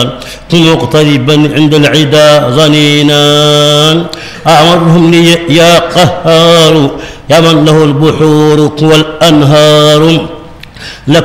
كن مقتربا عند العدا ظنينا أعمرهم لي يا قهار يا من له البحور والأنهار